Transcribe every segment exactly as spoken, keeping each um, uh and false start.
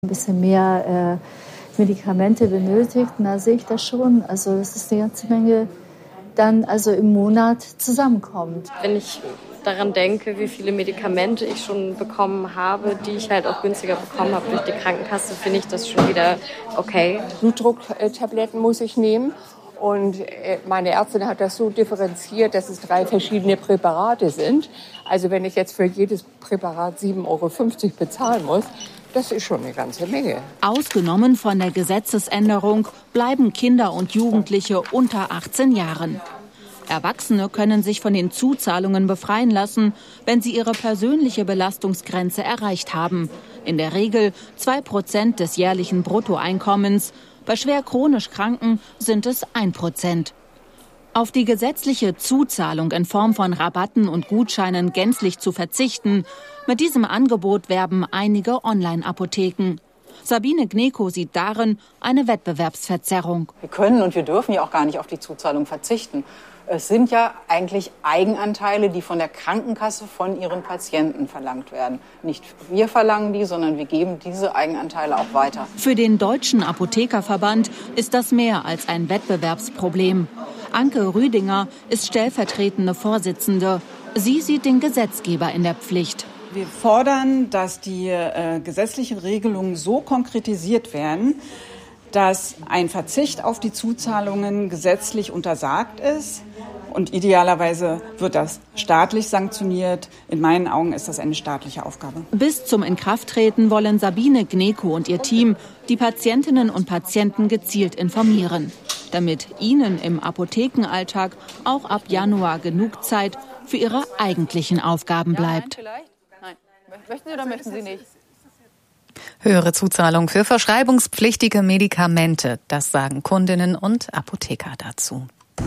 ein bisschen mehr äh, Medikamente benötigt, da sehe ich das schon. Also das ist eine ganze Menge dann also im Monat zusammenkommt. Wenn ich daran denke, wie viele Medikamente ich schon bekommen habe, die ich halt auch günstiger bekommen habe durch die Krankenkasse, finde ich das schon wieder okay. Blutdrucktabletten muss ich nehmen. Und meine Ärztin hat das so differenziert, dass es drei verschiedene Präparate sind. Also wenn ich jetzt für jedes Präparat sieben Euro fünfzig bezahlen muss, das ist schon eine ganze Menge. Ausgenommen von der Gesetzesänderung bleiben Kinder und Jugendliche unter achtzehn Jahren. Erwachsene können sich von den Zuzahlungen befreien lassen, wenn sie ihre persönliche Belastungsgrenze erreicht haben. In der Regel zwei Prozent des jährlichen Bruttoeinkommens. Bei schwer chronisch Kranken sind es ein Prozent. Auf die gesetzliche Zuzahlung in Form von Rabatten und Gutscheinen gänzlich zu verzichten, mit diesem Angebot werben einige Online-Apotheken. Sabine Gneko sieht darin eine Wettbewerbsverzerrung. Wir können und wir dürfen ja auch gar nicht auf die Zuzahlung verzichten. Es sind ja eigentlich Eigenanteile, die von der Krankenkasse von ihren Patienten verlangt werden. Nicht wir verlangen die, sondern wir geben diese Eigenanteile auch weiter. Für den Deutschen Apothekerverband ist das mehr als ein Wettbewerbsproblem. Anke Rüdinger ist stellvertretende Vorsitzende. Sie sieht den Gesetzgeber in der Pflicht. Wir fordern, dass die äh, gesetzlichen Regelungen so konkretisiert werden, dass ein Verzicht auf die Zuzahlungen gesetzlich untersagt ist. Und idealerweise wird das staatlich sanktioniert. In meinen Augen ist das eine staatliche Aufgabe. Bis zum Inkrafttreten wollen Sabine Gneko und ihr Team die Patientinnen und Patienten gezielt informieren, damit ihnen im Apothekenalltag auch ab Januar genug Zeit für ihre eigentlichen Aufgaben bleibt. Ja, nein, nein. Möchten Sie oder möchten Sie nicht? Höhere Zuzahlung für verschreibungspflichtige Medikamente, das sagen Kundinnen und Apotheker dazu.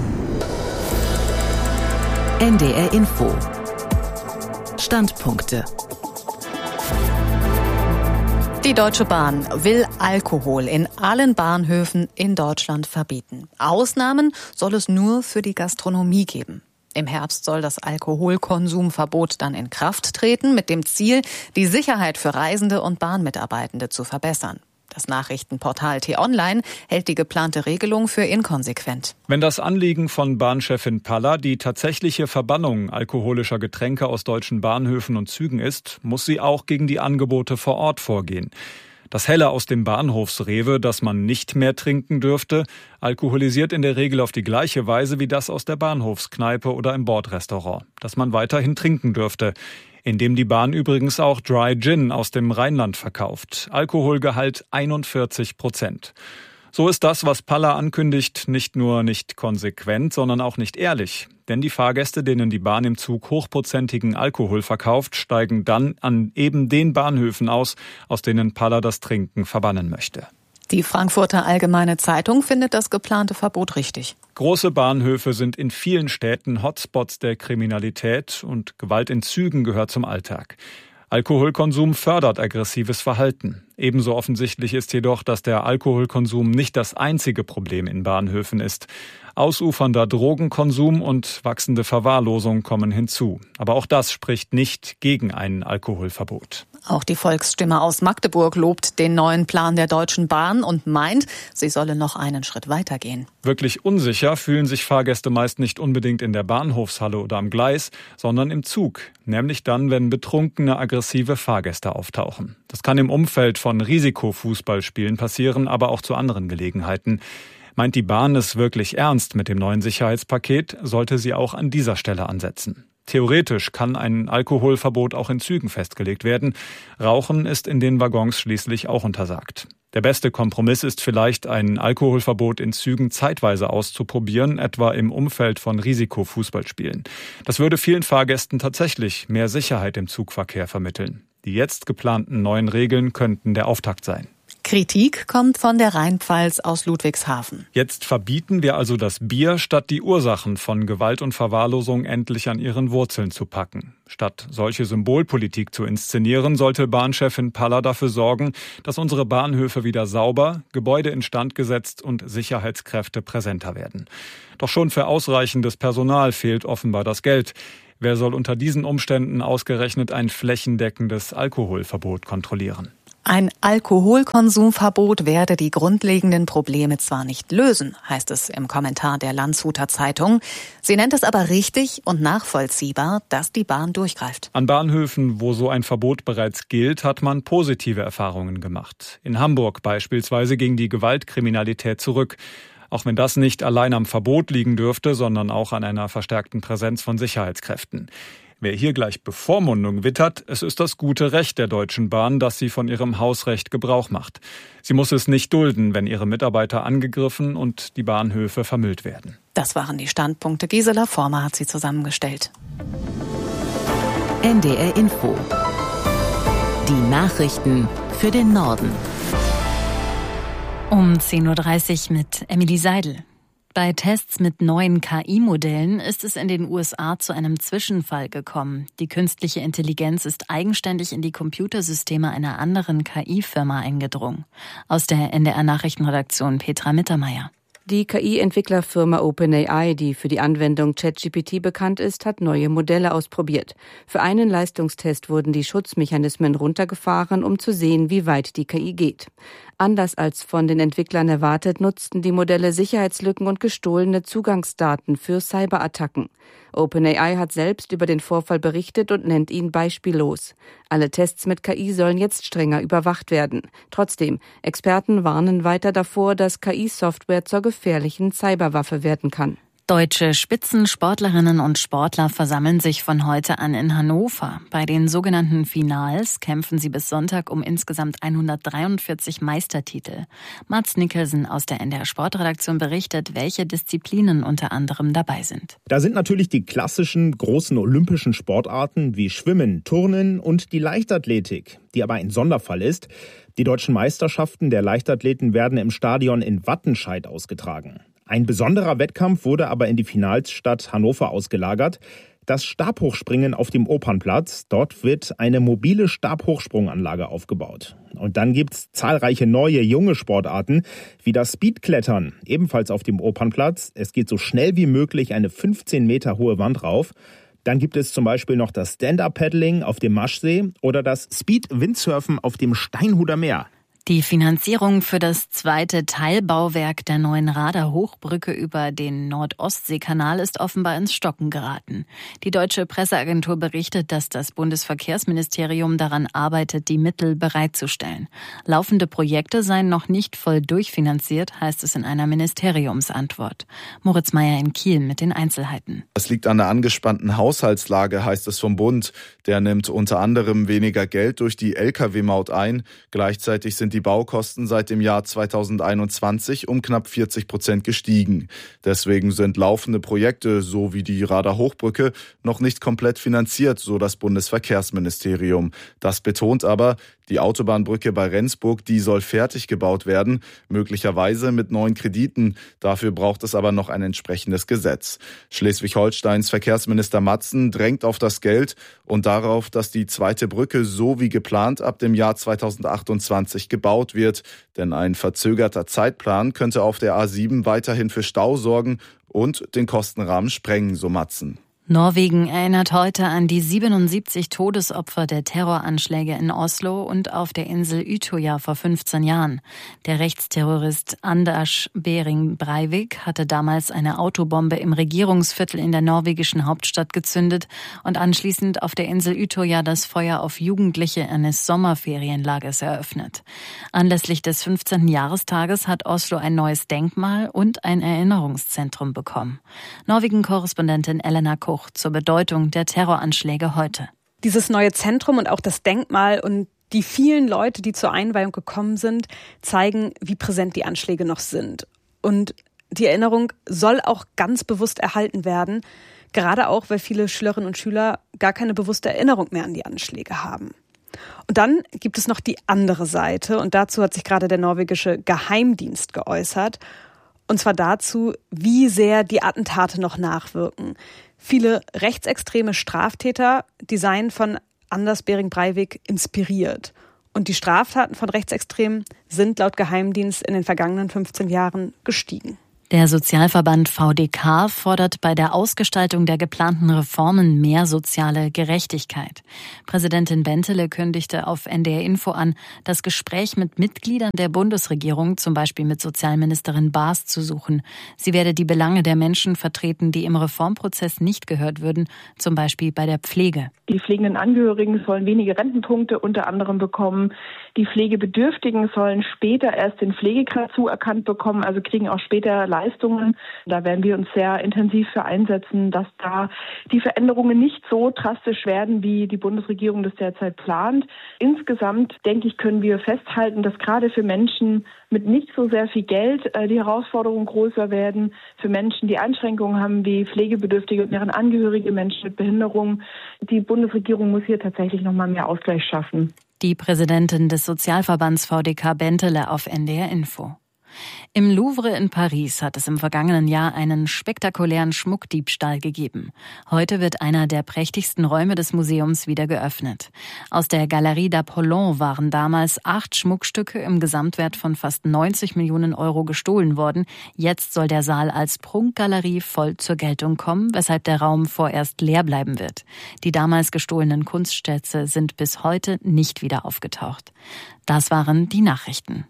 N D R Info. Standpunkte. Die Deutsche Bahn will Alkohol in allen Bahnhöfen in Deutschland verbieten. Ausnahmen soll es nur für die Gastronomie geben. Im Herbst soll das Alkoholkonsumverbot dann in Kraft treten, mit dem Ziel, die Sicherheit für Reisende und Bahnmitarbeitende zu verbessern. Das Nachrichtenportal T-Online hält die geplante Regelung für inkonsequent. Wenn das Anliegen von Bahnchefin Palla die tatsächliche Verbannung alkoholischer Getränke aus deutschen Bahnhöfen und Zügen ist, muss sie auch gegen die Angebote vor Ort vorgehen. Das Helle aus dem Bahnhofsrewe, das man nicht mehr trinken dürfte, alkoholisiert in der Regel auf die gleiche Weise wie das aus der Bahnhofskneipe oder im Bordrestaurant, das man weiterhin trinken dürfte. Indem die Bahn übrigens auch Dry Gin aus dem Rheinland verkauft. Alkoholgehalt einundvierzig Prozent. So ist das, was Palla ankündigt, nicht nur nicht konsequent, sondern auch nicht ehrlich. Denn die Fahrgäste, denen die Bahn im Zug hochprozentigen Alkohol verkauft, steigen dann an eben den Bahnhöfen aus, aus denen Palla das Trinken verbannen möchte. Die Frankfurter Allgemeine Zeitung findet das geplante Verbot richtig. Große Bahnhöfe sind in vielen Städten Hotspots der Kriminalität und Gewalt in Zügen gehört zum Alltag. Alkoholkonsum fördert aggressives Verhalten. Ebenso offensichtlich ist jedoch, dass der Alkoholkonsum nicht das einzige Problem in Bahnhöfen ist. Ausufernder Drogenkonsum und wachsende Verwahrlosung kommen hinzu. Aber auch das spricht nicht gegen ein Alkoholverbot. Auch die Volksstimme aus Magdeburg lobt den neuen Plan der Deutschen Bahn und meint, sie solle noch einen Schritt weitergehen. Wirklich unsicher fühlen sich Fahrgäste meist nicht unbedingt in der Bahnhofshalle oder am Gleis, sondern im Zug. Nämlich dann, wenn betrunkene, aggressive Fahrgäste auftauchen. Das kann im Umfeld von Risikofußballspielen passieren, aber auch zu anderen Gelegenheiten. Meint die Bahn es wirklich ernst mit dem neuen Sicherheitspaket, sollte sie auch an dieser Stelle ansetzen. Theoretisch kann ein Alkoholverbot auch in Zügen festgelegt werden. Rauchen ist in den Waggons schließlich auch untersagt. Der beste Kompromiss ist vielleicht, ein Alkoholverbot in Zügen zeitweise auszuprobieren, etwa im Umfeld von Risikofußballspielen. Das würde vielen Fahrgästen tatsächlich mehr Sicherheit im Zugverkehr vermitteln. Die jetzt geplanten neuen Regeln könnten der Auftakt sein. Kritik kommt von der Rheinpfalz aus Ludwigshafen. Jetzt verbieten wir also das Bier, statt die Ursachen von Gewalt und Verwahrlosung endlich an ihren Wurzeln zu packen. Statt solche Symbolpolitik zu inszenieren, sollte Bahnchefin Palla dafür sorgen, dass unsere Bahnhöfe wieder sauber, Gebäude instand gesetzt und Sicherheitskräfte präsenter werden. Doch schon für ausreichendes Personal fehlt offenbar das Geld. Wer soll unter diesen Umständen ausgerechnet ein flächendeckendes Alkoholverbot kontrollieren? Ein Alkoholkonsumverbot werde die grundlegenden Probleme zwar nicht lösen, heißt es im Kommentar der Landshuter Zeitung. Sie nennt es aber richtig und nachvollziehbar, dass die Bahn durchgreift. An Bahnhöfen, wo so ein Verbot bereits gilt, hat man positive Erfahrungen gemacht. In Hamburg beispielsweise ging die Gewaltkriminalität zurück. Auch wenn das nicht allein am Verbot liegen dürfte, sondern auch an einer verstärkten Präsenz von Sicherheitskräften. Wer hier gleich Bevormundung wittert, es ist das gute Recht der Deutschen Bahn, dass sie von ihrem Hausrecht Gebrauch macht. Sie muss es nicht dulden, wenn ihre Mitarbeiter angegriffen und die Bahnhöfe vermüllt werden. Das waren die Standpunkte. Gisela Former hat sie zusammengestellt. N D R Info. Die Nachrichten für den Norden. Um zehn Uhr dreißig mit Emily Seidel. Bei Tests mit neuen K I-Modellen ist es in den U S A zu einem Zwischenfall gekommen. Die künstliche Intelligenz ist eigenständig in die Computersysteme einer anderen K I-Firma eingedrungen. Aus der N D R-Nachrichtenredaktion Petra Mittermeier. Die K I-Entwicklerfirma OpenAI, die für die Anwendung ChatGPT bekannt ist, hat neue Modelle ausprobiert. Für einen Leistungstest wurden die Schutzmechanismen runtergefahren, um zu sehen, wie weit die K I geht. Anders als von den Entwicklern erwartet, nutzten die Modelle Sicherheitslücken und gestohlene Zugangsdaten für Cyberattacken. OpenAI hat selbst über den Vorfall berichtet und nennt ihn beispiellos. Alle Tests mit K I sollen jetzt strenger überwacht werden. Trotzdem, Experten warnen weiter davor, dass K I-Software zur gefährlichen Cyberwaffe werden kann. Deutsche Spitzensportlerinnen und Sportler versammeln sich von heute an in Hannover. Bei den sogenannten Finals kämpfen sie bis Sonntag um insgesamt hundertdreiundvierzig Meistertitel. Mats Nicholson aus der N D R Sportredaktion berichtet, welche Disziplinen unter anderem dabei sind. Da sind natürlich die klassischen großen olympischen Sportarten wie Schwimmen, Turnen und die Leichtathletik, die aber ein Sonderfall ist. Die deutschen Meisterschaften der Leichtathleten werden im Stadion in Wattenscheid ausgetragen. Ein besonderer Wettkampf wurde aber in die Finalstadt Hannover ausgelagert. Das Stabhochspringen auf dem Opernplatz. Dort wird eine mobile Stabhochsprunganlage aufgebaut. Und dann gibt's zahlreiche neue, junge Sportarten, wie das Speedklettern, ebenfalls auf dem Opernplatz. Es geht so schnell wie möglich eine fünfzehn Meter hohe Wand rauf. Dann gibt es zum Beispiel noch das Stand-Up-Paddling auf dem Maschsee oder das Speed-Windsurfen auf dem Steinhuder Meer. Die Finanzierung für das zweite Teilbauwerk der neuen Rader-Hochbrücke über den Nord-Ostsee-Kanal ist offenbar ins Stocken geraten. Die deutsche Presseagentur berichtet, dass das Bundesverkehrsministerium daran arbeitet, die Mittel bereitzustellen. Laufende Projekte seien noch nicht voll durchfinanziert, heißt es in einer Ministeriumsantwort. Moritz Meyer in Kiel mit den Einzelheiten. Das liegt an der angespannten Haushaltslage, heißt es vom Bund. Der nimmt unter anderem weniger Geld durch die L K W-Maut ein. Gleichzeitig sind die Baukosten seit dem Jahr zweitausendeinundzwanzig um knapp vierzig Prozent gestiegen. Deswegen sind laufende Projekte, so wie die Rader-Hochbrücke, noch nicht komplett finanziert, so das Bundesverkehrsministerium. Das betont aber, die Autobahnbrücke bei Rendsburg, die soll fertig gebaut werden, möglicherweise mit neuen Krediten. Dafür braucht es aber noch ein entsprechendes Gesetz. Schleswig-Holsteins Verkehrsminister Matzen drängt auf das Geld und darauf, dass die zweite Brücke so wie geplant ab dem Jahr zweitausendachtundzwanzig gebaut wird. Denn ein verzögerter Zeitplan könnte auf der A sieben weiterhin für Stau sorgen und den Kostenrahmen sprengen, so Matzen. Norwegen erinnert heute an die siebenundsiebzig Todesopfer der Terroranschläge in Oslo und auf der Insel Utøya vor fünfzehn Jahren. Der Rechtsterrorist Anders Behring Breivik hatte damals eine Autobombe im Regierungsviertel in der norwegischen Hauptstadt gezündet und anschließend auf der Insel Utøya das Feuer auf Jugendliche eines Sommerferienlagers eröffnet. Anlässlich des fünfzehnten Jahrestages hat Oslo ein neues Denkmal und ein Erinnerungszentrum bekommen. Norwegen-Korrespondentin Elena Koch zur Bedeutung der Terroranschläge heute. Dieses neue Zentrum und auch das Denkmal und die vielen Leute, die zur Einweihung gekommen sind, zeigen, wie präsent die Anschläge noch sind. Und die Erinnerung soll auch ganz bewusst erhalten werden, gerade auch, weil viele Schülerinnen und Schüler gar keine bewusste Erinnerung mehr an die Anschläge haben. Und dann gibt es noch die andere Seite und dazu hat sich gerade der norwegische Geheimdienst geäußert. Und zwar dazu, wie sehr die Attentate noch nachwirken. Viele rechtsextreme Straftäter, die seien von Anders Behring Breivik inspiriert. Und die Straftaten von Rechtsextremen sind laut Geheimdienst in den vergangenen fünfzehn Jahren gestiegen. Der Sozialverband V D K fordert bei der Ausgestaltung der geplanten Reformen mehr soziale Gerechtigkeit. Präsidentin Bentele kündigte auf N D R Info an, das Gespräch mit Mitgliedern der Bundesregierung, zum Beispiel mit Sozialministerin Baas, zu suchen. Sie werde die Belange der Menschen vertreten, die im Reformprozess nicht gehört würden, zum Beispiel bei der Pflege. Die pflegenden Angehörigen sollen wenige Rentenpunkte unter anderem bekommen. Die Pflegebedürftigen sollen später erst den Pflegegrad zuerkannt bekommen, also kriegen auch später Leistungen. Da werden wir uns sehr intensiv für einsetzen, dass da die Veränderungen nicht so drastisch werden, wie die Bundesregierung das derzeit plant. Insgesamt, denke ich, können wir festhalten, dass gerade für Menschen mit nicht so sehr viel Geld die Herausforderungen größer werden. Für Menschen, die Einschränkungen haben, wie Pflegebedürftige und deren Angehörige, Menschen mit Behinderung. Die Bundesregierung muss hier tatsächlich noch mal mehr Ausgleich schaffen. Die Präsidentin des Sozialverbands V D K Bentele auf N D R Info. Im Louvre in Paris hat es im vergangenen Jahr einen spektakulären Schmuckdiebstahl gegeben. Heute wird einer der prächtigsten Räume des Museums wieder geöffnet. Aus der Galerie d'Apollon waren damals acht Schmuckstücke im Gesamtwert von fast neunzig Millionen Euro gestohlen worden. Jetzt soll der Saal als Prunkgalerie voll zur Geltung kommen, weshalb der Raum vorerst leer bleiben wird. Die damals gestohlenen Kunstschätze sind bis heute nicht wieder aufgetaucht. Das waren die Nachrichten.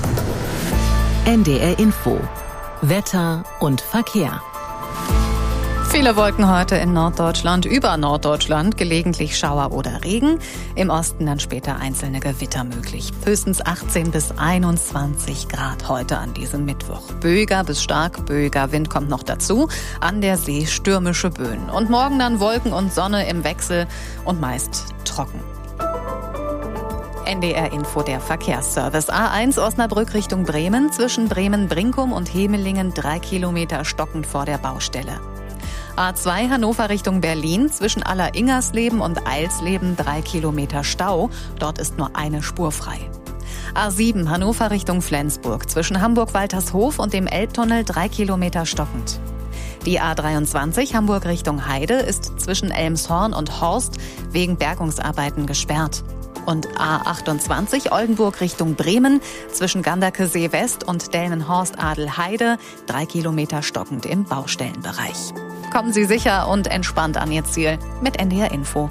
N D R Info. Wetter und Verkehr. Viele Wolken heute in Norddeutschland, über Norddeutschland, gelegentlich Schauer oder Regen. Im Osten dann später einzelne Gewitter möglich. Höchstens achtzehn bis einundzwanzig Grad heute an diesem Mittwoch. Böiger bis stark böiger Wind kommt noch dazu. An der See stürmische Böen. Und morgen dann Wolken und Sonne im Wechsel und meist trocken. N D R Info, der Verkehrsservice. A eins Osnabrück Richtung Bremen, zwischen Bremen-Brinkum und Hemelingen drei Kilometer stockend vor der Baustelle. A zwei Hannover Richtung Berlin, zwischen Aller-Ingersleben und Eilsleben drei Kilometer Stau. Dort ist nur eine Spur frei. A sieben Hannover Richtung Flensburg, zwischen Hamburg-Waltershof und dem Elbtunnel drei Kilometer stockend. Die A dreiundzwanzig Hamburg Richtung Heide ist zwischen Elmshorn und Horst wegen Bergungsarbeiten gesperrt. Und A achtundzwanzig Oldenburg Richtung Bremen, zwischen Ganderkesee West und Delmenhorst-Adelheide, drei Kilometer stockend im Baustellenbereich. Kommen Sie sicher und entspannt an Ihr Ziel mit N D R Info.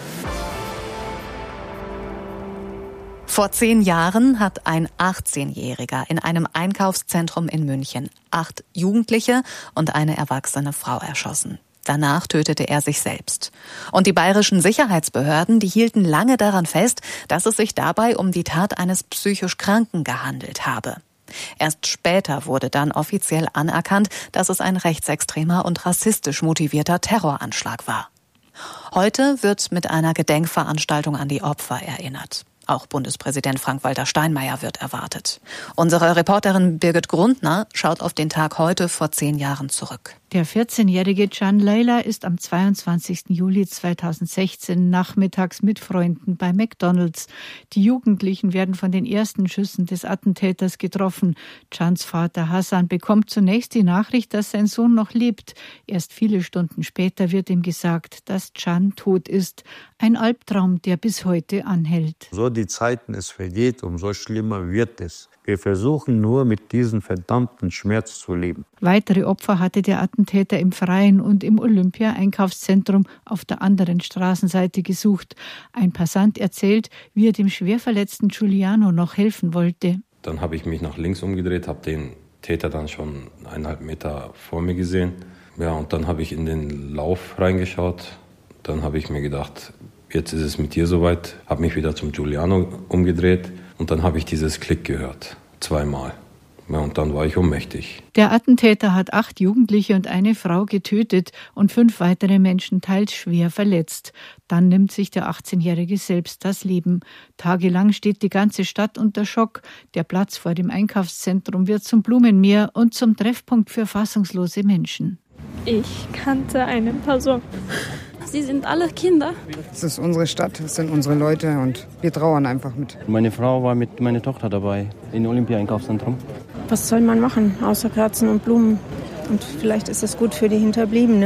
Vor zehn Jahren hat ein achtzehnjähriger in einem Einkaufszentrum in München acht Jugendliche und eine erwachsene Frau erschossen. Danach tötete er sich selbst. Und die bayerischen Sicherheitsbehörden, die hielten lange daran fest, dass es sich dabei um die Tat eines psychisch Kranken gehandelt habe. Erst später wurde dann offiziell anerkannt, dass es ein rechtsextremer und rassistisch motivierter Terroranschlag war. Heute wird mit einer Gedenkveranstaltung an die Opfer erinnert. Auch Bundespräsident Frank-Walter Steinmeier wird erwartet. Unsere Reporterin Birgit Grundner schaut auf den Tag heute vor zehn Jahren zurück. Der vierzehnjährige Can Leyla ist am zweiundzwanzigsten Juli zweitausendsechzehn nachmittags mit Freunden bei McDonald's. Die Jugendlichen werden von den ersten Schüssen des Attentäters getroffen. Cans Vater Hassan bekommt zunächst die Nachricht, dass sein Sohn noch lebt. Erst viele Stunden später wird ihm gesagt, dass Can tot ist. Ein Albtraum, der bis heute anhält. So die Zeiten es vergeht, umso schlimmer wird es. Wir versuchen nur, mit diesem verdammten Schmerz zu leben. Weitere Opfer hatte der Attentäter im Freien und im Olympia-Einkaufszentrum auf der anderen Straßenseite gesucht. Ein Passant erzählt, wie er dem schwerverletzten Giuliano noch helfen wollte. Dann habe ich mich nach links umgedreht, habe den Täter dann schon eineinhalb Meter vor mir gesehen. Ja, und dann habe ich in den Lauf reingeschaut. Dann habe ich mir gedacht, jetzt ist es mit dir soweit. Habe mich wieder zum Giuliano umgedreht. Und dann habe ich dieses Klick gehört, zweimal. Ja, und dann war ich ohnmächtig. Der Attentäter hat acht Jugendliche und eine Frau getötet und fünf weitere Menschen teils schwer verletzt. Dann nimmt sich der achtzehnjährige selbst das Leben. Tagelang steht die ganze Stadt unter Schock. Der Platz vor dem Einkaufszentrum wird zum Blumenmeer und zum Treffpunkt für fassungslose Menschen. Ich kannte eine Person. Sie sind alle Kinder. Es ist unsere Stadt, es sind unsere Leute und wir trauern einfach mit. Meine Frau war mit meiner Tochter dabei im Olympia-Einkaufszentrum. Was soll man machen, außer Kerzen und Blumen? Und vielleicht ist es gut für die Hinterbliebenen.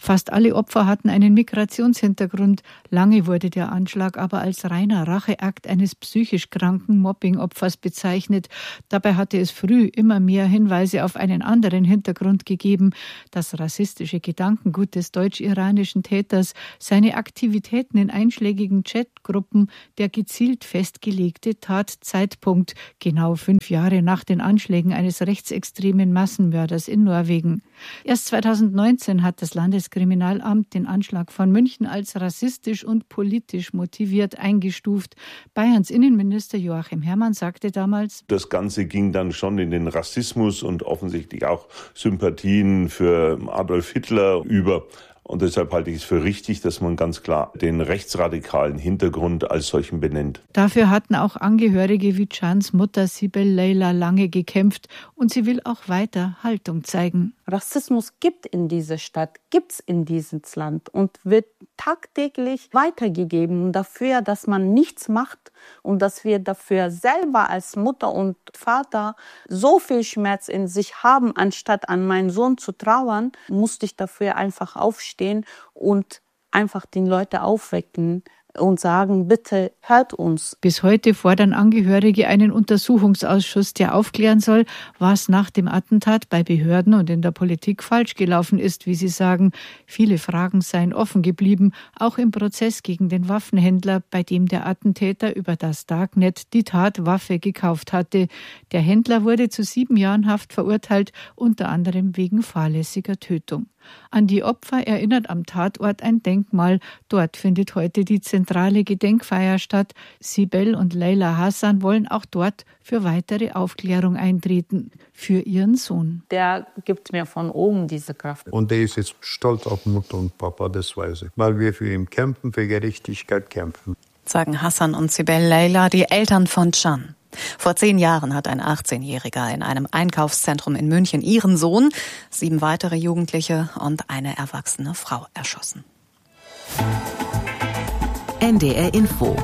Fast alle Opfer hatten einen Migrationshintergrund. Lange wurde der Anschlag aber als reiner Racheakt eines psychisch kranken Mobbing-Opfers bezeichnet. Dabei hatte es früh immer mehr Hinweise auf einen anderen Hintergrund gegeben. Das rassistische Gedankengut des deutsch-iranischen Täters, seine Aktivitäten in einschlägigen Chatgruppen, der gezielt festgelegte Tatzeitpunkt, genau fünf Jahre nach den Anschlägen eines rechtsextremen Massenmörders in Norwegen. Erst zweitausendneunzehn hat das Landeskriminalamt den Anschlag von München als rassistisch und politisch motiviert eingestuft. Bayerns Innenminister Joachim Herrmann sagte damals: Das Ganze ging dann schon in den Rassismus und offensichtlich auch Sympathien für Adolf Hitler über. Und deshalb halte ich es für richtig, dass man ganz klar den rechtsradikalen Hintergrund als solchen benennt. Dafür hatten auch Angehörige wie Cans Mutter Sibel Leyla lange gekämpft und sie will auch weiter Haltung zeigen. Rassismus gibt in dieser Stadt, gibt es in diesem Land und wird tagtäglich weitergegeben dafür, dass man nichts macht und dass wir dafür selber als Mutter und Vater so viel Schmerz in sich haben, anstatt an meinen Sohn zu trauern, musste ich dafür einfach aufstehen und einfach den Leute aufwecken und sagen, bitte hört uns. Bis heute fordern Angehörige einen Untersuchungsausschuss, der aufklären soll, was nach dem Attentat bei Behörden und in der Politik falsch gelaufen ist, wie sie sagen. Viele Fragen seien offen geblieben, auch im Prozess gegen den Waffenhändler, bei dem der Attentäter über das Darknet die Tatwaffe gekauft hatte. Der Händler wurde zu sieben Jahren Haft verurteilt, unter anderem wegen fahrlässiger Tötung. An die Opfer erinnert am Tatort ein Denkmal. Dort findet heute die zentrale Gedenkfeier statt. Sibel und Leyla Hassan wollen auch dort für weitere Aufklärung eintreten. Für ihren Sohn. Der gibt mir von oben diese Kraft. Und der ist jetzt stolz auf Mutter und Papa, das weiß ich. Weil wir für ihn kämpfen, für Gerechtigkeit kämpfen. Sagen Hassan und Sibel Leyla, die Eltern von Can. Vor zehn Jahren hat ein achtzehnjähriger in einem Einkaufszentrum in München ihren Sohn, sieben weitere Jugendliche und eine erwachsene Frau erschossen. N D R Info.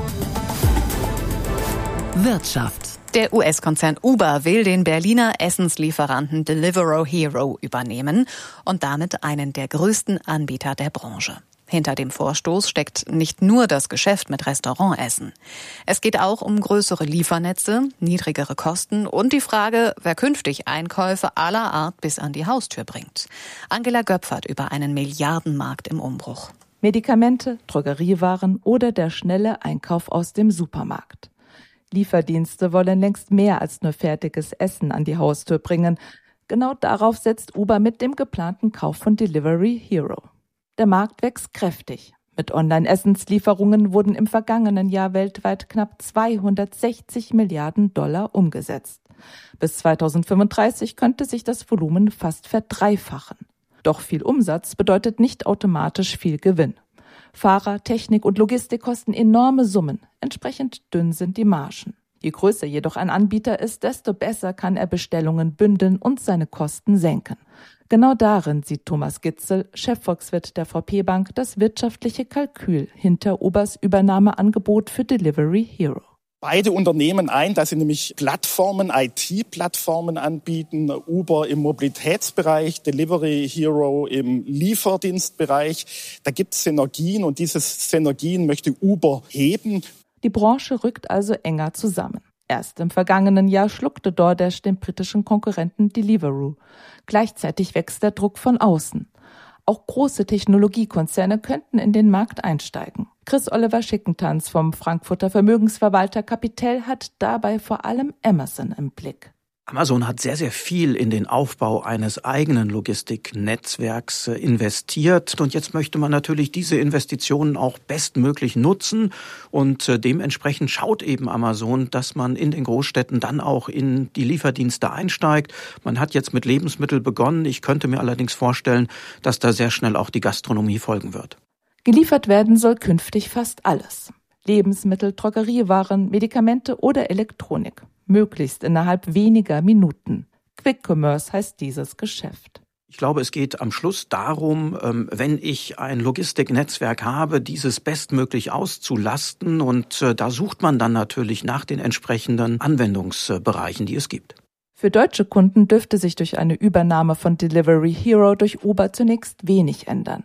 Wirtschaft. Der U S-Konzern Uber will den Berliner Essenslieferanten Deliveroo Hero übernehmen und damit einen der größten Anbieter der Branche. Hinter dem Vorstoß steckt nicht nur das Geschäft mit Restaurantessen. Es geht auch um größere Liefernetze, niedrigere Kosten und die Frage, wer künftig Einkäufe aller Art bis an die Haustür bringt. Angela Göpfert über einen Milliardenmarkt im Umbruch. Medikamente, Drogeriewaren oder der schnelle Einkauf aus dem Supermarkt. Lieferdienste wollen längst mehr als nur fertiges Essen an die Haustür bringen. Genau darauf setzt Uber mit dem geplanten Kauf von Delivery Hero. Der Markt wächst kräftig. Mit Online-Essenslieferungen wurden im vergangenen Jahr weltweit knapp zweihundertsechzig Milliarden Dollar umgesetzt. Bis zweitausendfünfunddreißig könnte sich das Volumen fast verdreifachen. Doch viel Umsatz bedeutet nicht automatisch viel Gewinn. Fahrer, Technik und Logistik kosten enorme Summen. Entsprechend dünn sind die Margen. Je größer jedoch ein Anbieter ist, desto besser kann er Bestellungen bündeln und seine Kosten senken. Genau darin sieht Thomas Gitzel, Chefvolkswirt der V P Bank, das wirtschaftliche Kalkül hinter Ubers Übernahmeangebot für Delivery Hero. Beide Unternehmen ein, dass sie nämlich Plattformen, I T-Plattformen anbieten, Uber im Mobilitätsbereich, Delivery Hero im Lieferdienstbereich. Da gibt es Synergien und diese Synergien möchte Uber heben. Die Branche rückt also enger zusammen. Erst im vergangenen Jahr schluckte DoorDash den britischen Konkurrenten Deliveroo. Gleichzeitig wächst der Druck von außen. Auch große Technologiekonzerne könnten in den Markt einsteigen. Chris Oliver Schickentanz vom Frankfurter Vermögensverwalter Capitel hat dabei vor allem Amazon im Blick. Amazon hat sehr, sehr viel in den Aufbau eines eigenen Logistiknetzwerks investiert. Und jetzt möchte man natürlich diese Investitionen auch bestmöglich nutzen. Und dementsprechend schaut eben Amazon, dass man in den Großstädten dann auch in die Lieferdienste einsteigt. Man hat jetzt mit Lebensmitteln begonnen. Ich könnte mir allerdings vorstellen, dass da sehr schnell auch die Gastronomie folgen wird. Geliefert werden soll künftig fast alles. Lebensmittel, Drogeriewaren, Medikamente oder Elektronik. Möglichst innerhalb weniger Minuten. Quick Commerce heißt dieses Geschäft. Ich glaube, es geht am Schluss darum, wenn ich ein Logistiknetzwerk habe, dieses bestmöglich auszulasten. Und da sucht man dann natürlich nach den entsprechenden Anwendungsbereichen, die es gibt. Für deutsche Kunden dürfte sich durch eine Übernahme von Delivery Hero durch Uber zunächst wenig ändern.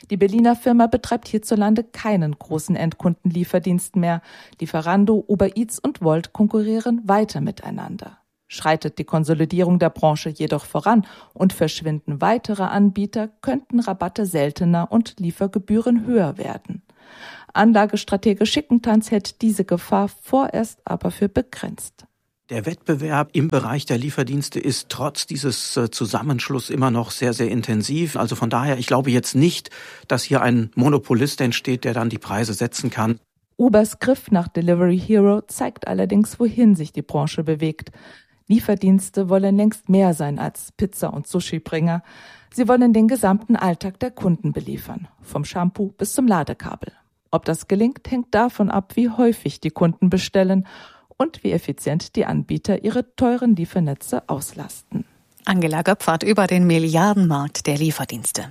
Die Berliner Firma betreibt hierzulande keinen großen Endkundenlieferdienst mehr. Lieferando, Uber Eats und Wolt konkurrieren weiter miteinander. Schreitet die Konsolidierung der Branche jedoch voran und verschwinden weitere Anbieter, könnten Rabatte seltener und Liefergebühren höher werden. Anlagestratege Schickentanz hält diese Gefahr vorerst aber für begrenzt. Der Wettbewerb im Bereich der Lieferdienste ist trotz dieses Zusammenschlusses immer noch sehr, sehr intensiv. Also von daher, ich glaube jetzt nicht, dass hier ein Monopolist entsteht, der dann die Preise setzen kann. Ubers Griff nach Delivery Hero zeigt allerdings, wohin sich die Branche bewegt. Lieferdienste wollen längst mehr sein als Pizza- und Sushi-Bringer. Sie wollen den gesamten Alltag der Kunden beliefern, vom Shampoo bis zum Ladekabel. Ob das gelingt, hängt davon ab, wie häufig die Kunden bestellen und wie effizient die Anbieter ihre teuren Liefernetze auslasten. Angela Göpfert über den Milliardenmarkt der Lieferdienste.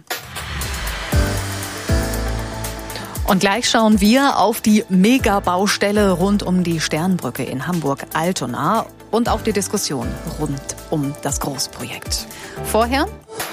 Und gleich schauen wir auf die Megabaustelle rund um die Sternbrücke in Hamburg-Altona und auf die Diskussion rund um das Großprojekt. Vorher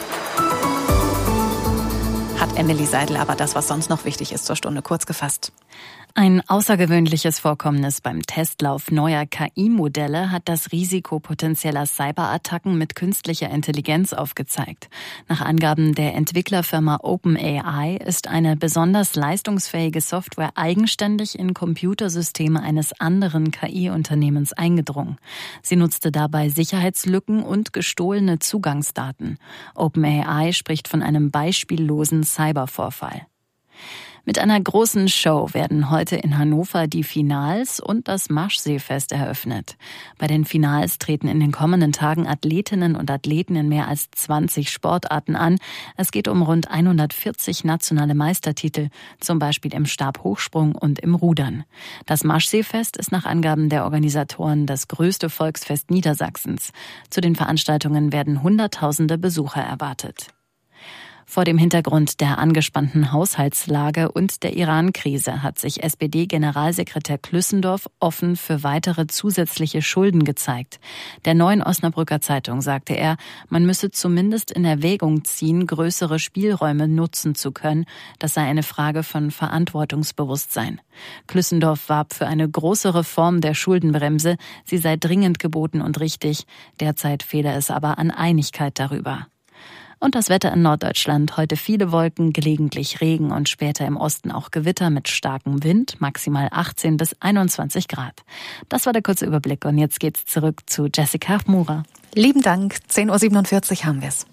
hat Emily Seidel aber das, was sonst noch wichtig ist, zur Stunde kurz gefasst. Ein außergewöhnliches Vorkommnis beim Testlauf neuer K I-Modelle hat das Risiko potenzieller Cyberattacken mit künstlicher Intelligenz aufgezeigt. Nach Angaben der Entwicklerfirma OpenAI ist eine besonders leistungsfähige Software eigenständig in Computersysteme eines anderen K I-Unternehmens eingedrungen. Sie nutzte dabei Sicherheitslücken und gestohlene Zugangsdaten. OpenAI spricht von einem beispiellosen Cybervorfall. Mit einer großen Show werden heute in Hannover die Finals und das Maschseefest eröffnet. Bei den Finals treten in den kommenden Tagen Athletinnen und Athleten in mehr als zwanzig Sportarten an. Es geht um rund hundertvierzig nationale Meistertitel, zum Beispiel im Stabhochsprung und im Rudern. Das Maschseefest ist nach Angaben der Organisatoren das größte Volksfest Niedersachsens. Zu den Veranstaltungen werden Hunderttausende Besucher erwartet. Vor dem Hintergrund der angespannten Haushaltslage und der Iran-Krise hat sich S P D-Generalsekretär Klüssendorf offen für weitere zusätzliche Schulden gezeigt. Der Neuen Osnabrücker Zeitung sagte er, man müsse zumindest in Erwägung ziehen, größere Spielräume nutzen zu können. Das sei eine Frage von Verantwortungsbewusstsein. Klüssendorf warb für eine große Reform der Schuldenbremse. Sie sei dringend geboten und richtig. Derzeit fehle es aber an Einigkeit darüber. Und das Wetter in Norddeutschland. Heute viele Wolken, gelegentlich Regen und später im Osten auch Gewitter mit starkem Wind, maximal achtzehn bis einundzwanzig Grad. Das war der kurze Überblick und jetzt geht's zurück zu Jessica Murer. Lieben Dank, zehn Uhr siebenundvierzig haben wir's.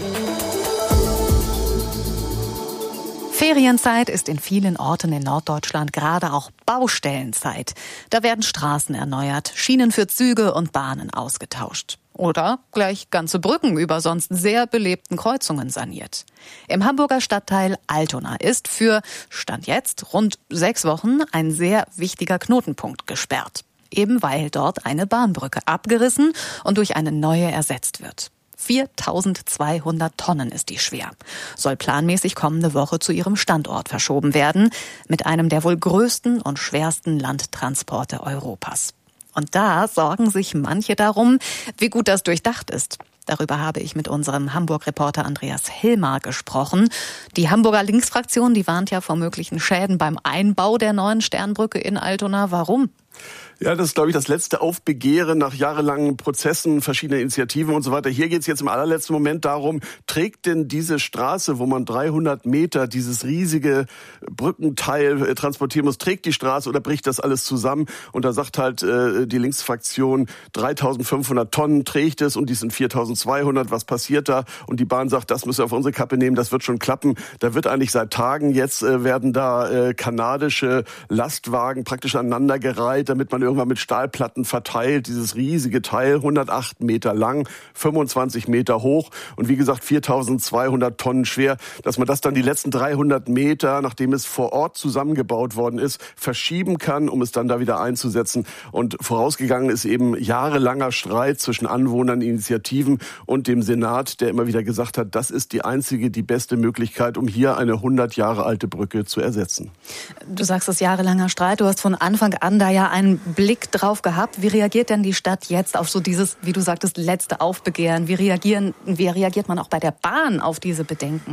Ferienzeit ist in vielen Orten in Norddeutschland gerade auch Baustellenzeit. Da werden Straßen erneuert, Schienen für Züge und Bahnen ausgetauscht. Oder gleich ganze Brücken über sonst sehr belebten Kreuzungen saniert. Im Hamburger Stadtteil Altona ist für, Stand jetzt, rund sechs Wochen ein sehr wichtiger Knotenpunkt gesperrt. Eben weil dort eine Bahnbrücke abgerissen und durch eine neue ersetzt wird. viertausendzweihundert Tonnen ist die schwer. Soll planmäßig kommende Woche zu ihrem Standort verschoben werden, mit einem der wohl größten und schwersten Landtransporte Europas. Und da sorgen sich manche darum, wie gut das durchdacht ist. Darüber habe ich mit unserem Hamburg-Reporter Andreas Hilmar gesprochen. Die Hamburger Linksfraktion, die warnt ja vor möglichen Schäden beim Einbau der neuen Sternbrücke in Altona. Warum? Ja, das ist, glaube ich, das letzte Aufbegehren nach jahrelangen Prozessen, verschiedener Initiativen und so weiter. Hier geht es jetzt im allerletzten Moment darum, trägt denn diese Straße, wo man dreihundert Meter dieses riesige Brückenteil transportieren muss, trägt die Straße oder bricht das alles zusammen? Und da sagt halt äh, die Linksfraktion, dreitausendfünfhundert Tonnen trägt es und die sind viertausendzweihundert. Was passiert da? Und die Bahn sagt, das müssen wir auf unsere Kappe nehmen, das wird schon klappen. Da wird eigentlich seit Tagen jetzt äh, werden da äh, kanadische Lastwagen praktisch aneinandergereiht, damit man irgendwann mit Stahlplatten verteilt, dieses riesige Teil, hundertacht Meter lang, fünfundzwanzig Meter hoch und wie gesagt viertausendzweihundert Tonnen schwer, dass man das dann die letzten dreihundert Meter, nachdem es vor Ort zusammengebaut worden ist, verschieben kann, um es dann da wieder einzusetzen. Und vorausgegangen ist eben jahrelanger Streit zwischen Anwohnern, Initiativen und dem Senat, der immer wieder gesagt hat, das ist die einzige, die beste Möglichkeit, um hier eine hundert Jahre alte Brücke zu ersetzen. Du sagst, es jahrelanger Streit. Du hast von Anfang an da ja einen Blick drauf gehabt. Wie reagiert denn die Stadt jetzt auf so dieses, wie du sagtest, letzte Aufbegehren? Wie reagieren, wie reagiert man auch bei der Bahn auf diese Bedenken?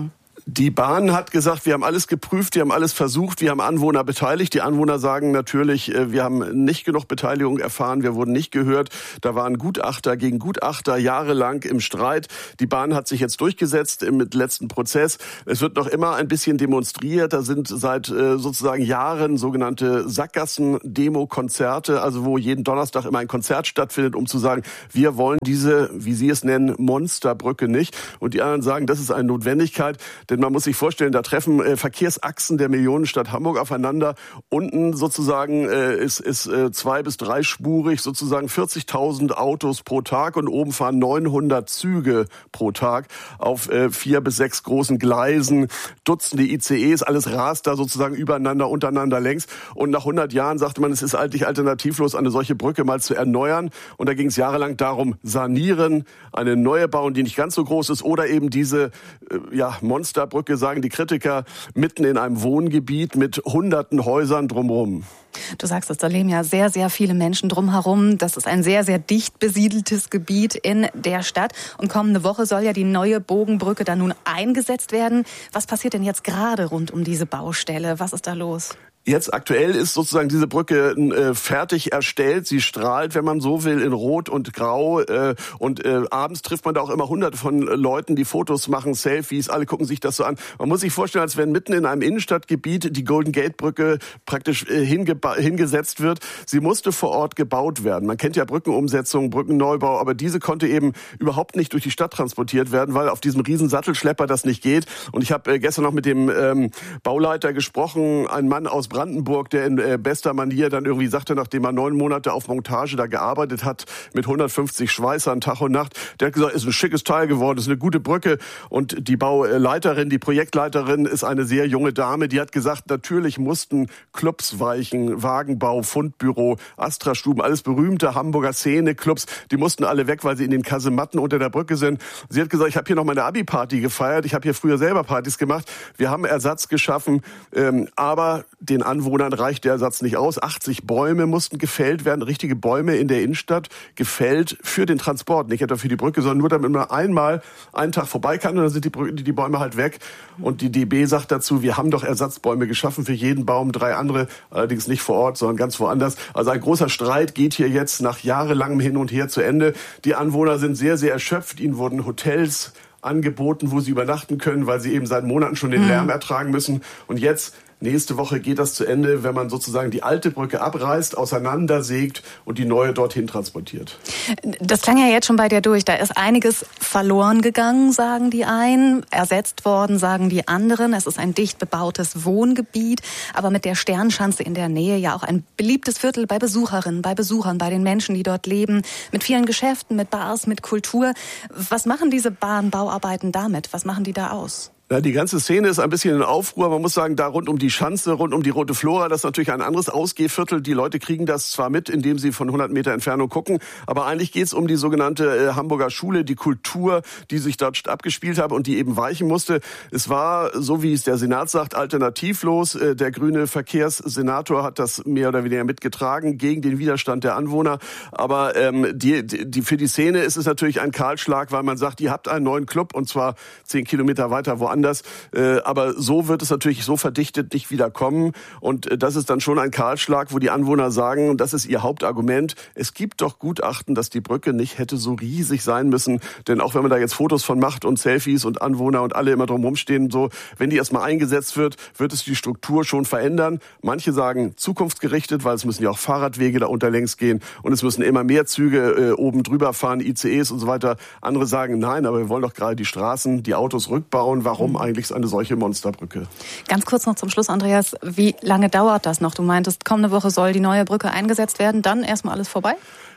Die Bahn hat gesagt, wir haben alles geprüft, wir haben alles versucht, wir haben Anwohner beteiligt. Die Anwohner sagen natürlich, wir haben nicht genug Beteiligung erfahren, wir wurden nicht gehört. Da waren Gutachter gegen Gutachter jahrelang im Streit. Die Bahn hat sich jetzt durchgesetzt im letzten Prozess. Es wird noch immer ein bisschen demonstriert. Da sind seit sozusagen Jahren sogenannte Sackgassen-Demo-Konzerte, also wo jeden Donnerstag immer ein Konzert stattfindet, um zu sagen, wir wollen diese, wie Sie es nennen, Monsterbrücke nicht. Und die anderen sagen, das ist eine Notwendigkeit. Denn man muss sich vorstellen, da treffen äh, Verkehrsachsen der Millionenstadt Hamburg aufeinander. Unten sozusagen äh, ist, ist äh, zwei- bis dreispurig, sozusagen vierzigtausend Autos pro Tag und oben fahren neunhundert Züge pro Tag auf äh, vier bis sechs großen Gleisen, Dutzende I C Es, alles rast da sozusagen übereinander, untereinander längs. Und nach hundert Jahren sagte man, es ist eigentlich alternativlos, eine solche Brücke mal zu erneuern. Und da ging es jahrelang darum, sanieren, eine neue bauen, die nicht ganz so groß ist, oder eben diese äh, ja, Monster Brücke, sagen die Kritiker, mitten in einem Wohngebiet mit hunderten Häusern drumherum. Du sagst es, da leben ja sehr, sehr viele Menschen drumherum. Das ist ein sehr, sehr dicht besiedeltes Gebiet in der Stadt. Und kommende Woche soll ja die neue Bogenbrücke dann nun eingesetzt werden. Was passiert denn jetzt gerade rund um diese Baustelle? Was ist da los? Jetzt aktuell ist sozusagen diese Brücke äh, fertig erstellt. Sie strahlt, wenn man so will, in Rot und Grau. Äh, und äh, abends trifft man da auch immer hunderte von Leuten, die Fotos machen, Selfies. Alle gucken sich das so an. Man muss sich vorstellen, als wenn mitten in einem Innenstadtgebiet die Golden Gate Brücke praktisch äh, hingeba- hingesetzt wird. Sie musste vor Ort gebaut werden. Man kennt ja Brückenumsetzung, Brückenneubau, aber diese konnte eben überhaupt nicht durch die Stadt transportiert werden, weil auf diesem riesen Sattelschlepper das nicht geht. Und ich habe äh, gestern noch mit dem ähm, Bauleiter gesprochen, ein Mann aus Brandenburg, der in äh, bester Manier dann irgendwie sagte, nachdem er neun Monate auf Montage da gearbeitet hat, mit hundertfünfzig Schweißern Tag und Nacht, der hat gesagt, ist ein schickes Teil geworden, ist eine gute Brücke. Und die Bauleiterin, die Projektleiterin ist eine sehr junge Dame, die hat gesagt, natürlich mussten Clubs weichen, Wagenbau, Fundbüro, Astra-Stuben, alles berühmte Hamburger Szene-Clubs, die mussten alle weg, weil sie in den Kasematten unter der Brücke sind. Sie hat gesagt, ich habe hier noch meine Abi-Party gefeiert, ich habe hier früher selber Partys gemacht, wir haben Ersatz geschaffen, ähm, aber den Anwohnern reicht der Ersatz nicht aus. achtzig Bäume mussten gefällt werden, richtige Bäume in der Innenstadt, gefällt für den Transport, nicht etwa für die Brücke, sondern nur damit man einmal einen Tag vorbei kann und dann sind die, Brücke, die Bäume halt weg. Und die D B sagt dazu, wir haben doch Ersatzbäume geschaffen für jeden Baum, drei andere, allerdings nicht vor Ort, sondern ganz woanders. Also ein großer Streit geht hier jetzt nach jahrelangem Hin und Her zu Ende. Die Anwohner sind sehr, sehr erschöpft. Ihnen wurden Hotels angeboten, wo sie übernachten können, weil sie eben seit Monaten schon den Lärm ertragen müssen. Und jetzt, nächste Woche geht das zu Ende, wenn man sozusagen die alte Brücke abreißt, auseinandersägt und die neue dorthin transportiert. Das klang ja jetzt schon bei dir durch. Da ist einiges verloren gegangen, sagen die einen, ersetzt worden, sagen die anderen. Es ist ein dicht bebautes Wohngebiet, aber mit der Sternschanze in der Nähe ja auch ein beliebtes Viertel bei Besucherinnen, bei Besuchern, bei den Menschen, die dort leben, mit vielen Geschäften, mit Bars, mit Kultur. Was machen diese Bahnbauarbeiten damit? Was machen die da aus? Ja, die ganze Szene ist ein bisschen in Aufruhr. Man muss sagen, da rund um die Schanze, rund um die Rote Flora, das ist natürlich ein anderes Ausgehviertel. Die Leute kriegen das zwar mit, indem sie von hundert Meter Entfernung gucken, aber eigentlich geht es um die sogenannte äh, Hamburger Schule, die Kultur, die sich dort abgespielt hat und die eben weichen musste. Es war, so wie es der Senat sagt, alternativlos. Äh, der grüne Verkehrssenator hat das mehr oder weniger mitgetragen gegen den Widerstand der Anwohner. Aber ähm, die, die, für die Szene ist es natürlich ein Kahlschlag, weil man sagt, ihr habt einen neuen Club und zwar zehn Kilometer weiter woanders. Anders. Äh, aber so wird es natürlich so verdichtet nicht wieder kommen. Und äh, das ist dann schon ein Kahlschlag, wo die Anwohner sagen, das ist ihr Hauptargument. Es gibt doch Gutachten, dass die Brücke nicht hätte so riesig sein müssen. Denn auch wenn man da jetzt Fotos von macht und Selfies und Anwohner und alle immer drumherum stehen, so, wenn die erstmal eingesetzt wird, wird es die Struktur schon verändern. Manche sagen zukunftsgerichtet, weil es müssen ja auch Fahrradwege da unterlängs gehen und es müssen immer mehr Züge äh, oben drüber fahren, I C Es und so weiter. Andere sagen, nein, aber wir wollen doch gerade die Straßen, die Autos rückbauen. Warum eigentlich eine solche Monsterbrücke? Ganz kurz noch zum Schluss, Andreas. Wie lange dauert das noch? Du meintest, kommende Woche soll die neue Brücke eingesetzt werden. Dann erstmal alles vorbei?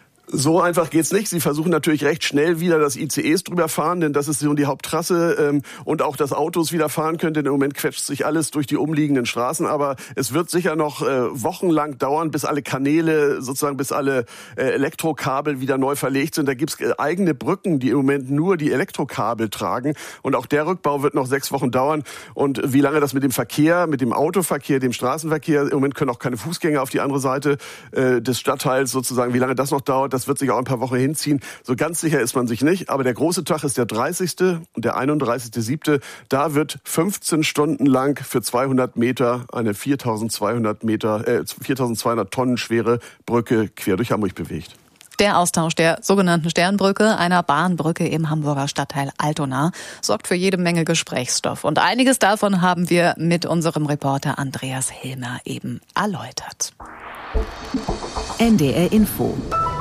So einfach geht's nicht. Sie versuchen natürlich recht schnell wieder, dass I C Es drüber fahren, denn das ist so die Haupttrasse, ähm, und auch, dass Autos wieder fahren können, denn im Moment quetscht sich alles durch die umliegenden Straßen. Aber es wird sicher noch äh, wochenlang dauern, bis alle Kanäle, sozusagen bis alle äh, Elektrokabel wieder neu verlegt sind. Da gibt's äh, eigene Brücken, die im Moment nur die Elektrokabel tragen. Und auch der Rückbau wird noch sechs Wochen dauern. Und wie lange das mit dem Verkehr, mit dem Autoverkehr, dem Straßenverkehr, im Moment können auch keine Fußgänger auf die andere Seite äh, des Stadtteils sozusagen, wie lange das noch dauert, das wird sich auch ein paar Wochen hinziehen. So ganz sicher ist man sich nicht, aber der große Tag ist der dreißigste und der einunddreißigste siebte Da wird fünfzehn Stunden lang für zweihundert Meter eine viertausendzweihundert Meter, äh, viertausendzweihundert Tonnen schwere Brücke quer durch Hamburg bewegt. Der Austausch der sogenannten Sternbrücke, einer Bahnbrücke im Hamburger Stadtteil Altona, sorgt für jede Menge Gesprächsstoff. Und einiges davon haben wir mit unserem Reporter Andreas Hilmer eben erläutert. N D R Info.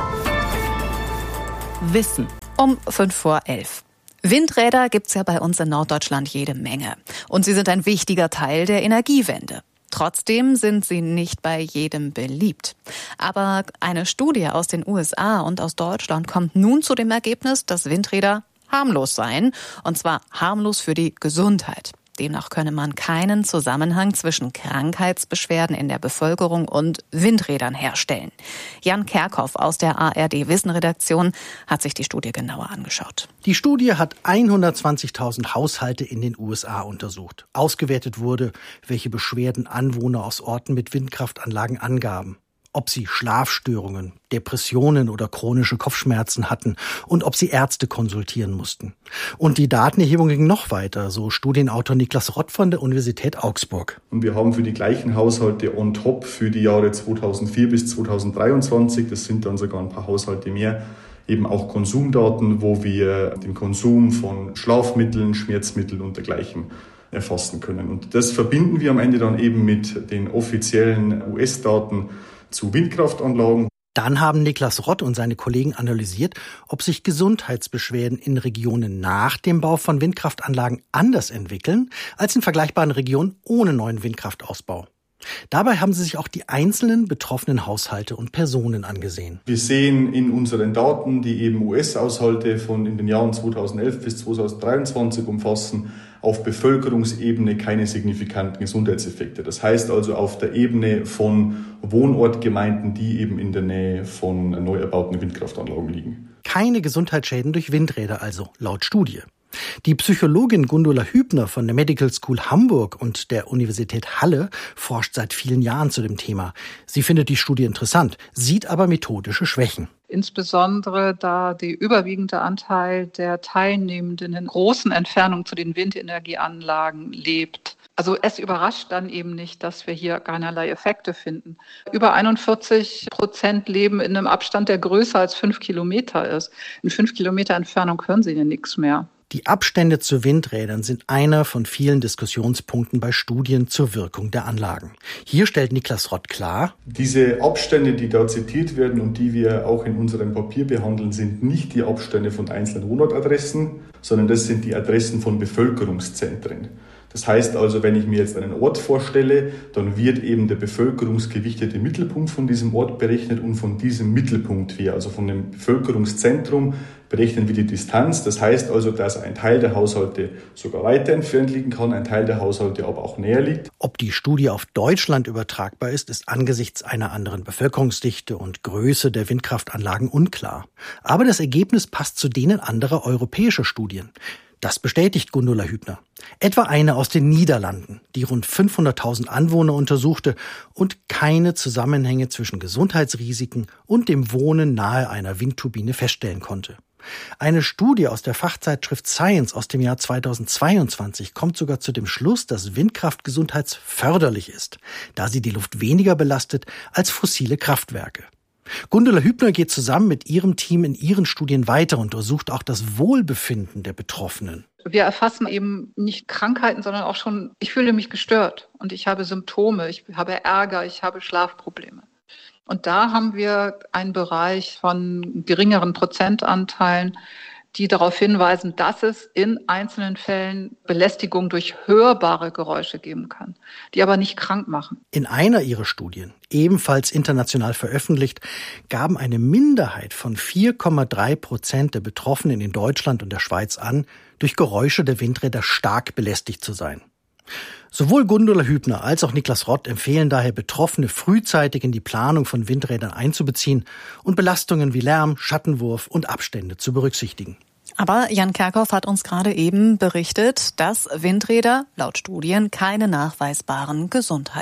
Wissen. Um fünf vor elf. Windräder gibt's ja bei uns in Norddeutschland jede Menge. Und sie sind ein wichtiger Teil der Energiewende. Trotzdem sind sie nicht bei jedem beliebt. Aber eine Studie aus den U S A und aus Deutschland kommt nun zu dem Ergebnis, dass Windräder harmlos seien. Und zwar harmlos für die Gesundheit. Demnach könne man keinen Zusammenhang zwischen Krankheitsbeschwerden in der Bevölkerung und Windrädern herstellen. Jan Kerkhoff aus der A R D-Wissen-Redaktion hat sich die Studie genauer angeschaut. Die Studie hat hundertzwanzigtausend Haushalte in den U S A untersucht. Ausgewertet wurde, welche Beschwerden Anwohner aus Orten mit Windkraftanlagen angaben. Ob sie Schlafstörungen, Depressionen oder chronische Kopfschmerzen hatten und ob sie Ärzte konsultieren mussten. Und die Datenerhebung ging noch weiter, so Studienautor Niklas Rott von der Universität Augsburg. Und wir haben für die gleichen Haushalte on top für die Jahre zweitausendvier bis zweitausenddreiundzwanzig, das sind dann sogar ein paar Haushalte mehr, eben auch Konsumdaten, wo wir den Konsum von Schlafmitteln, Schmerzmitteln und dergleichen erfassen können. Und das verbinden wir am Ende dann eben mit den offiziellen U S-Daten zu Windkraftanlagen. Dann haben Niklas Rott und seine Kollegen analysiert, ob sich Gesundheitsbeschwerden in Regionen nach dem Bau von Windkraftanlagen anders entwickeln als in vergleichbaren Regionen ohne neuen Windkraftausbau. Dabei haben sie sich auch die einzelnen betroffenen Haushalte und Personen angesehen. Wir sehen in unseren Daten, die eben U S-Haushalte von in den Jahren zweitausendelf bis zweitausenddreiundzwanzig umfassen, auf Bevölkerungsebene keine signifikanten Gesundheitseffekte. Das heißt also auf der Ebene von Wohnortgemeinden, die eben in der Nähe von neu erbauten Windkraftanlagen liegen. Keine Gesundheitsschäden durch Windräder also, laut Studie. Die Psychologin Gundula Hübner von der Medical School Hamburg und der Universität Halle forscht seit vielen Jahren zu dem Thema. Sie findet die Studie interessant, sieht aber methodische Schwächen. Insbesondere da der überwiegende Anteil der Teilnehmenden in großen Entfernungen zu den Windenergieanlagen lebt. Also es überrascht dann eben nicht, dass wir hier keinerlei Effekte finden. Über einundvierzig Prozent leben in einem Abstand, der größer als fünf Kilometer ist. In fünf Kilometer Entfernung hören sie ja nichts mehr. Die Abstände zu Windrädern sind einer von vielen Diskussionspunkten bei Studien zur Wirkung der Anlagen. Hier stellt Niklas Rott klar: Diese Abstände, die da zitiert werden und die wir auch in unserem Papier behandeln, sind nicht die Abstände von einzelnen Wohnortadressen, sondern das sind die Adressen von Bevölkerungszentren. Das heißt also, wenn ich mir jetzt einen Ort vorstelle, dann wird eben der bevölkerungsgewichtete Mittelpunkt von diesem Ort berechnet und von diesem Mittelpunkt her, also von dem Bevölkerungszentrum, berechnen wir die Distanz. Das heißt also, dass ein Teil der Haushalte sogar weiter entfernt liegen kann, ein Teil der Haushalte aber auch näher liegt. Ob die Studie auf Deutschland übertragbar ist, ist angesichts einer anderen Bevölkerungsdichte und Größe der Windkraftanlagen unklar. Aber das Ergebnis passt zu denen anderer europäischer Studien. Das bestätigt Gundula Hübner. Etwa eine aus den Niederlanden, die rund fünfhunderttausend Anwohner untersuchte und keine Zusammenhänge zwischen Gesundheitsrisiken und dem Wohnen nahe einer Windturbine feststellen konnte. Eine Studie aus der Fachzeitschrift Science aus dem Jahr zweitausendzweiundzwanzig kommt sogar zu dem Schluss, dass Windkraft gesundheitsförderlich ist, da sie die Luft weniger belastet als fossile Kraftwerke. Gundula Hübner geht zusammen mit ihrem Team in ihren Studien weiter und untersucht auch das Wohlbefinden der Betroffenen. Wir erfassen eben nicht Krankheiten, sondern auch schon, ich fühle mich gestört und ich habe Symptome, ich habe Ärger, ich habe Schlafprobleme. Und da haben wir einen Bereich von geringeren Prozentanteilen, die darauf hinweisen, dass es in einzelnen Fällen Belästigung durch hörbare Geräusche geben kann, die aber nicht krank machen. In einer ihrer Studien, ebenfalls international veröffentlicht, gaben eine Minderheit von vier Komma drei Prozent der Betroffenen in Deutschland und der Schweiz an, durch Geräusche der Windräder stark belästigt zu sein. Sowohl Gundula Hübner als auch Niklas Rott empfehlen daher, Betroffene frühzeitig in die Planung von Windrädern einzubeziehen und Belastungen wie Lärm, Schattenwurf und Abstände zu berücksichtigen. Aber Jan Kerkhoff hat uns gerade eben berichtet, dass Windräder laut Studien keine nachweisbaren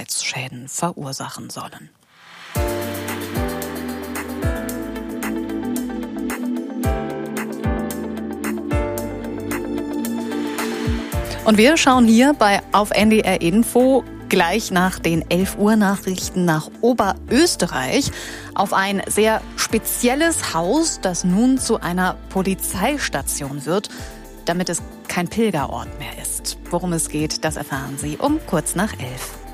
Gesundheitsschäden verursachen sollen. Und wir schauen hier bei auf N D R Info gleich nach den elf Uhr Nachrichten nach Oberösterreich auf ein sehr spezielles Haus, das nun zu einer Polizeistation wird, damit es kein Pilgerort mehr ist. Worum es geht, das erfahren Sie um kurz nach elf.